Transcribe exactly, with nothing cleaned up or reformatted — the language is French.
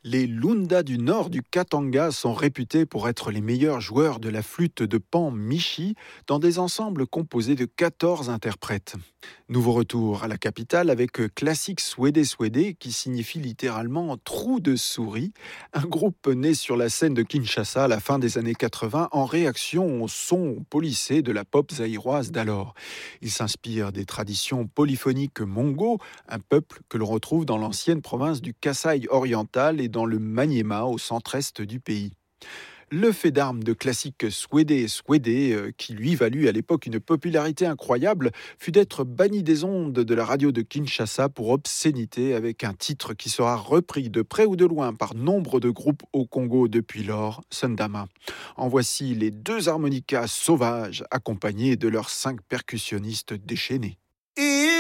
Les Lunda du nord du Katanga sont réputés pour être les meilleurs joueurs de la flûte de pan Michi dans des ensembles composés de quatorze interprètes. Nouveau retour à la capitale avec Classic Swede Swede qui signifie littéralement trou de souris, un groupe né sur la scène de Kinshasa à la fin des années quatre-vingts en réaction au son policé de la pop zaïroise d'alors. Il s'inspire des traditions polyphoniques mongo, un peuple que l'on retrouve dans l'ancienne province du Kasaï oriental et dans le Maniema au centre-est du pays. Le fait d'armes de classique Swede Swede, euh, qui lui valut à l'époque une popularité incroyable, fut d'être banni des ondes de la radio de Kinshasa pour obscénité, avec un titre qui sera repris de près ou de loin par nombre de groupes au Congo depuis lors, Sundama. En voici les deux harmonicas sauvages accompagnés de leurs cinq percussionnistes déchaînés.